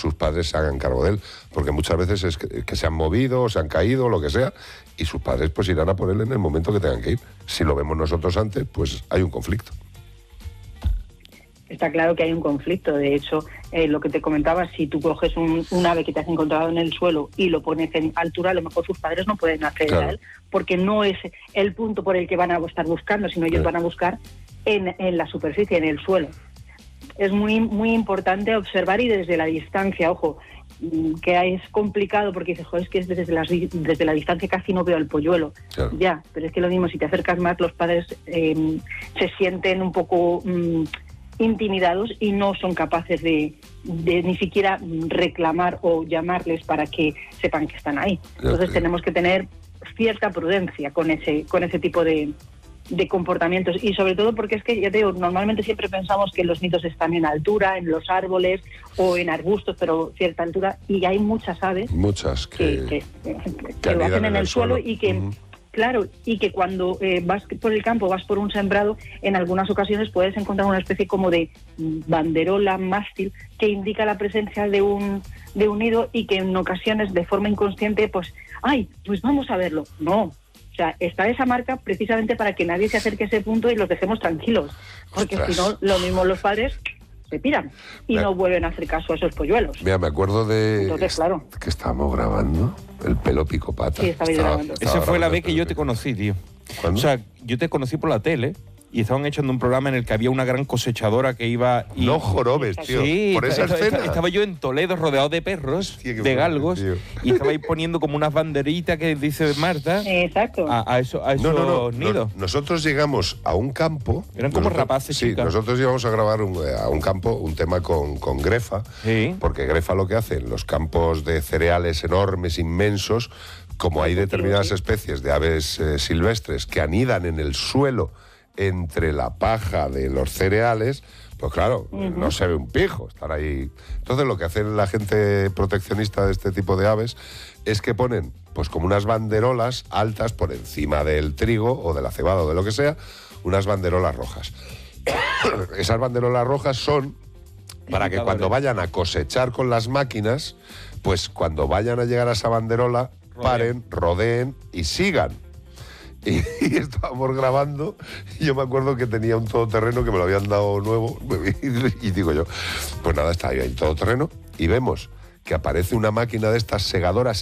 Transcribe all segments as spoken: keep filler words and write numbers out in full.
sus padres se hagan cargo de él, porque muchas veces es que, que se han movido, o se han caído, o lo que sea, y sus padres pues irán a por él en el momento que tengan que ir. Si lo vemos nosotros antes, pues hay un conflicto. Está claro que hay un conflicto. De hecho, eh, lo que te comentaba, si tú coges un, un ave que te has encontrado en el suelo y lo pones en altura, a lo mejor sus padres no pueden acceder claro. a él, porque no es el punto por el que van a estar buscando, sino ellos claro. van a buscar en, en la superficie, en el suelo. Es muy muy importante observar y desde la distancia, ojo, que es complicado porque dices, joder, es que desde la, desde la distancia casi no veo el polluelo. Claro. Ya, pero es que lo mismo, si te acercas más, los padres eh, se sienten un poco... Mm, intimidados y no son capaces de, de ni siquiera reclamar o llamarles para que sepan que están ahí. Entonces tenemos que tener cierta prudencia con ese con ese tipo de, de comportamientos y sobre todo porque es que, ya te digo, normalmente siempre pensamos que los nidos están en altura, en los árboles o en arbustos, pero cierta altura, y hay muchas aves muchas que, que, que, que, que lo hacen en el suelo, suelo y que... Uh-huh. Claro, y que cuando eh, vas por el campo, vas por un sembrado, en algunas ocasiones puedes encontrar una especie como de banderola, mástil, que indica la presencia de un de un nido y que en ocasiones, de forma inconsciente, pues, ¡ay, pues vamos a verlo! No, o sea, está esa marca precisamente para que nadie se acerque a ese punto y los dejemos tranquilos, porque Ostras. si no, lo mismo los padres... se piran y me... no vuelven a hacer caso a esos polluelos. Mira, me acuerdo de Entonces, claro. que estábamos grabando El pelo picopata. Sí, estaba estaba, grabando. Esa fue la vez que yo te conocí, tío. ¿Cuándo? O sea, yo te conocí por la tele y estaban echando un programa en el que había una gran cosechadora que iba... Y... No jorobes, tío. Sí, por esa estaba, escena. Estaba yo en Toledo rodeado de perros, sí, de galgos, tío. Y estaba ahí poniendo como unas banderitas que dice Marta. Exacto. A, a, eso, a esos no, no, no, nidos. No, nosotros llegamos a un campo... Eran como nosotros, rapaces, Sí, chicas. nosotros íbamos a grabar un, a un campo, un tema con, con Grefa, sí. porque Grefa lo que hace en los campos de cereales enormes, inmensos, como hay determinadas especies de aves eh, silvestres que anidan en el suelo entre la paja de los cereales, pues claro, uh-huh. no se ve un pijo estar ahí. Entonces lo que hace la gente proteccionista de este tipo de aves es que ponen pues como unas banderolas altas por encima del trigo o de la cebada o de lo que sea, unas banderolas rojas. Esas banderolas rojas son para que cuando vayan a cosechar con las máquinas, pues cuando vayan a llegar a esa banderola, paren, rodeen y sigan. Y, y estábamos grabando y yo me acuerdo que tenía un todoterreno que me lo habían dado nuevo y, y digo yo, pues nada, está ahí el todoterreno y vemos que aparece una máquina de estas segadoras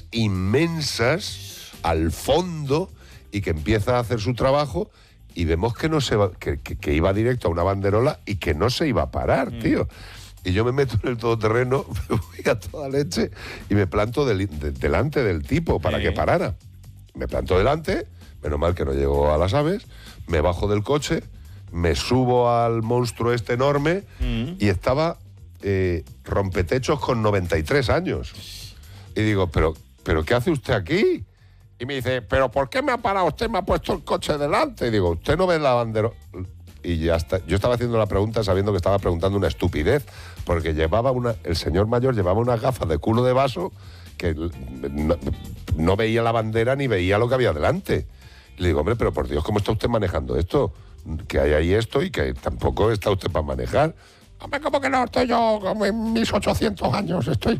inmensas al fondo y que empieza a hacer su trabajo y vemos que no se va, que, que, que iba directo a una banderola y que no se iba a parar, mm. tío. Y yo me meto en el todoterreno, me voy a toda leche y me planto del, de, delante del tipo para sí. que parara. Me planto delante, menos mal que no llego a las aves, me bajo del coche, me subo al monstruo este enorme mm. y estaba eh, rompetechos con noventa y tres años. Y digo, ¿pero, ¿pero qué hace usted aquí? Y me dice, ¿pero por qué me ha parado usted? Me ha puesto el coche delante. Y digo, ¿usted no ve la bandera? Y ya está. Yo estaba haciendo la pregunta sabiendo que estaba preguntando una estupidez, porque llevaba una, el señor mayor llevaba unas gafas de culo de vaso que no, no veía la bandera ni veía lo que había delante. Y le digo, hombre, pero por Dios, ¿cómo está usted manejando esto? Que hay ahí esto y que tampoco está usted para manejar. Hombre, ¿cómo que no? Estoy yo como en mis ochocientos años, estoy...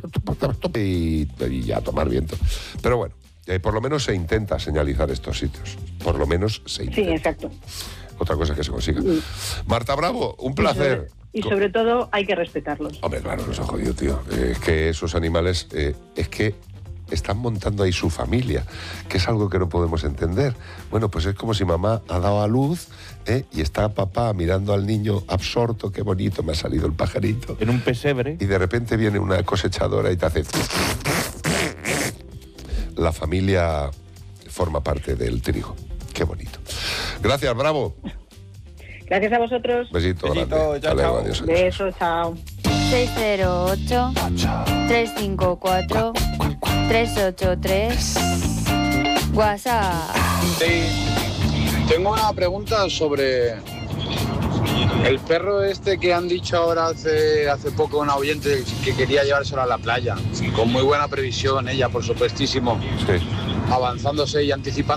Y, y ya, tomar viento. Pero bueno, eh, por lo menos se intenta señalizar estos sitios. Por lo menos se intenta. Sí, exacto. Otra cosa que se consiga. Sí. Marta Bravo, un placer. Y sobre, y sobre todo hay que respetarlos. Hombre, claro, nos ha jodido, tío. Eh, es que esos animales, eh, es que están montando ahí su familia, que es algo que no podemos entender. Bueno, pues es como si mamá ha dado a luz ¿eh? y está papá mirando al niño absorto, qué bonito, me ha salido el pajarito. En un pesebre. Y de repente viene una cosechadora y te hace... La familia forma parte del trigo. Qué bonito. Gracias, Bravo. Gracias a vosotros. Besito, Besito, grande. Chao, Luego, chao. adiós, adiós. Besos, chao. seis cero ocho, tres cinco cuatro, tres ocho tres. WhatsApp. Sí. Tengo una pregunta sobre el perro este que han dicho ahora hace, hace poco un oyente que quería llevárselo a la playa. Con muy buena previsión ella, por supuestísimo. Sí. Avanzándose y anticipando.